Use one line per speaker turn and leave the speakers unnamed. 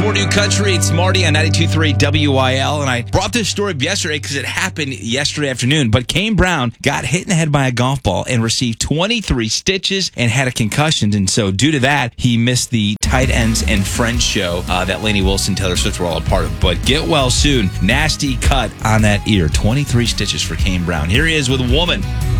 94 New Country. It's Marty on 92.3 WIL. And I brought this story up yesterday because it happened yesterday afternoon. But Kane Brown got hit in the head by a golf ball and received 23 stitches and had a concussion. And so due to that, he missed the Tight Ends and Friends show that Lainey Wilson, Taylor Swift were all a part of. But get well soon. Nasty cut on that ear. 23 stitches for Kane Brown. Here he is with Woman.